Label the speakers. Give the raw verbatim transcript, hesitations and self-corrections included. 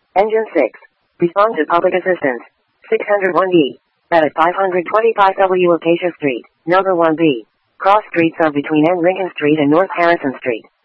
Speaker 1: Engine six. Respond to public assistance. six oh one D. At five twenty-five W Acacia Street, number one B. Cross streets of between N. Lincoln Street and North Harrison Street.